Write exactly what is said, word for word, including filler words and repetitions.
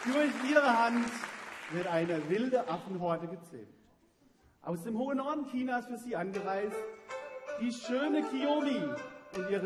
Durch ihre Hand wird eine wilde Affenhorde gezähmt. Aus dem hohen Norden Chinas für sie angereist, die schöne Kiyomi und ihre